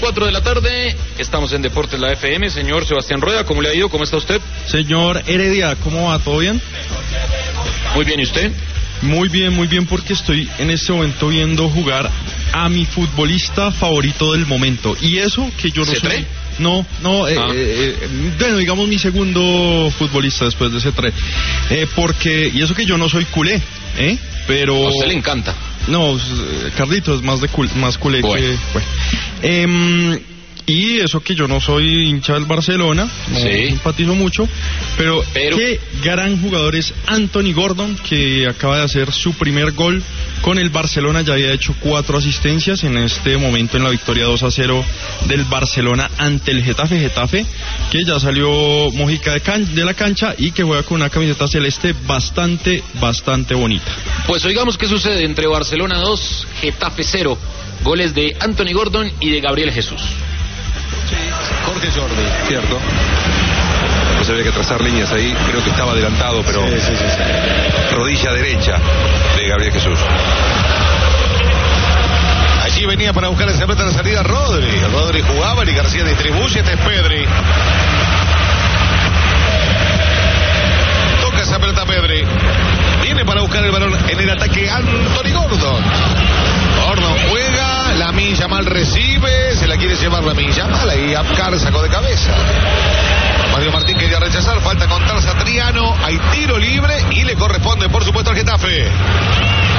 4 de la tarde, estamos en Deportes La FM. Señor Sebastián Rueda, ¿cómo le ha ido? ¿Cómo está usted? Señor Heredia, ¿cómo va? ¿Todo bien? Muy bien, ¿y usted? Muy bien, porque estoy en este momento viendo jugar a mi futbolista favorito del momento. Y eso que yo no ¿C3? soy... No, bueno, digamos mi segundo futbolista después de C3. Porque, y eso que yo no soy culé, pero... A usted le encanta. No, Carlitos es más culé bueno. que... Bueno. Y eso que yo no soy hincha del Barcelona, no simpatizo mucho, pero qué gran jugador es Anthony Gordon, que acaba de hacer su primer gol con el Barcelona. Ya había hecho 4 asistencias en este momento en la victoria 2-0 del Barcelona ante el Getafe, que ya salió Mojica de la cancha y que juega con una camiseta celeste bastante bonita. Pues oigamos qué sucede entre Barcelona 2, Getafe 0, goles de Anthony Gordon y de Gabriel Jesús. Jorge Jordi, cierto. Pues había que trazar líneas ahí, creo que estaba adelantado, pero sí. Rodilla derecha de Gabriel Jesús. Allí venía para buscar esa pelota de la salida Rodri jugaba y García distribuye, este es Pedri. Toca esa pelota Pedri. Viene para buscar el balón en el ataque Anthony Gordon. Gordon juega, Lamine Yamal recibe, se la quiere llevar Lamine Yamal, ahí Apcar sacó de cabeza. Mario Martín quería rechazar, falta contra Satriano, hay tiro libre y le corresponde por supuesto al Getafe.